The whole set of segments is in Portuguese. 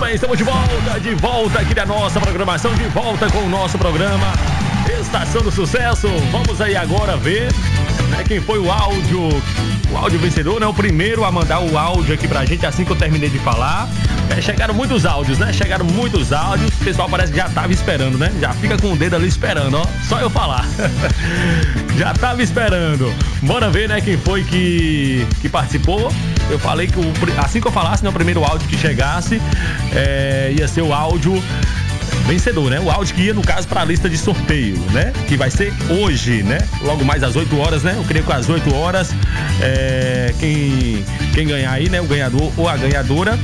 bem, estamos de volta aqui na nossa programação, de volta com o nosso programa Estação do Sucesso. Vamos aí agora ver, né, quem foi o áudio vencedor, né? O primeiro a mandar o áudio aqui pra gente assim que eu terminei de falar. Chegaram muitos áudios, né? O pessoal parece que já tava esperando, né? Já fica com o dedo ali esperando, ó. Só eu falar. Já tava esperando. Bora ver, né, quem foi que participou. Eu falei que assim que eu falasse, né, o primeiro áudio que chegasse ia ser o áudio vencedor, né? O áudio que ia, no caso, para a lista de sorteio, né? Que vai ser hoje, né? Logo mais às 8 horas, né? Eu creio que às 8 horas, quem ganhar aí, né? O ganhador ou a ganhadora,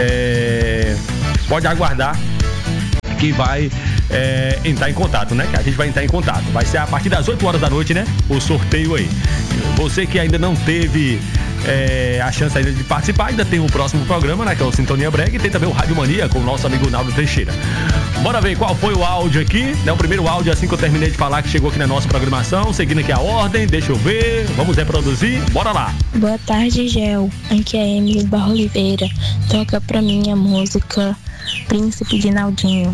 pode aguardar que vai entrar em contato, né? Que a gente vai entrar em contato. Vai ser a partir das 8 horas da noite, né? O sorteio aí. Você que ainda não teve a chance ainda de participar, ainda tem o próximo programa, né? Que é o Sintonia Brega, e tem também o Rádio Mania com o nosso amigo Naldo Teixeira. Bora ver qual foi o áudio aqui, né? O primeiro áudio, assim que eu terminei de falar, que chegou aqui na nossa programação. Seguindo aqui a ordem, deixa eu ver. Vamos reproduzir, bora lá. Boa tarde, Gel. Aqui é Emily Barro Oliveira. Toca pra mim a música Príncipe de Naldinho.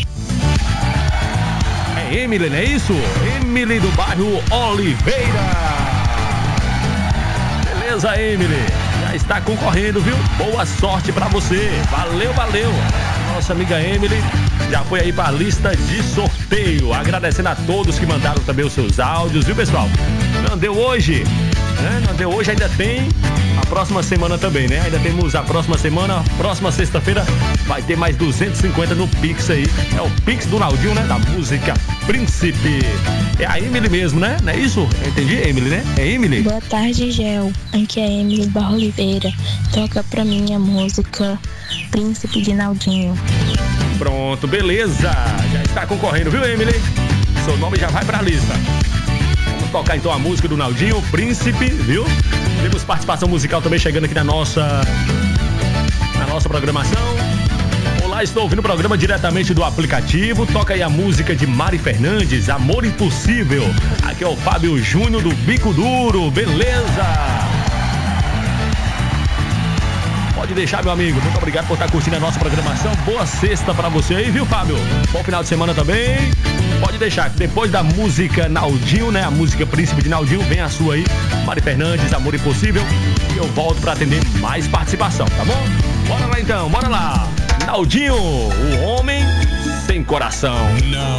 É Emily, não é isso? Emily do bairro Oliveira. Beleza, Emily. Já está concorrendo, viu? Boa sorte pra você. Valeu. Nossa amiga Emily já foi aí pra lista de sorteio. Agradecendo a todos que mandaram também os seus áudios, viu, pessoal? Não deu hoje, né? Não deu hoje, ainda tem a próxima semana também, né? Ainda temos a próxima semana, próxima sexta-feira vai ter mais 250 no Pix aí. É o Pix do Naldinho, né? Da música Príncipe. É a Emily mesmo, né? Não é isso? Entendi, Emily, né? É Emily? Boa tarde, Gel. Aqui é Emily Barro Oliveira. Toca pra mim a música Príncipe de Naldinho. Pronto, beleza. Já está concorrendo, viu, Emily? Seu nome já vai pra lista. Vamos tocar então a música do Naldinho, Príncipe, viu? Temos participação musical também chegando aqui na nossa programação. Olá, estou ouvindo o programa diretamente do aplicativo. Toca aí a música de Mari Fernandes, Amor Impossível. Aqui é o Fábio Júnior do Bico Duro, beleza? Pode deixar, meu amigo. Muito obrigado por estar curtindo a nossa programação. Boa sexta pra você aí, viu, Fábio? Bom final de semana também. Pode deixar que depois da música Naldinho, né? A música Príncipe de Naldinho, vem a sua aí. Mari Fernandes, Amor Impossível. E eu volto pra atender mais participação, tá bom? Bora lá então, bora lá. Naldinho, o homem sem coração. Não.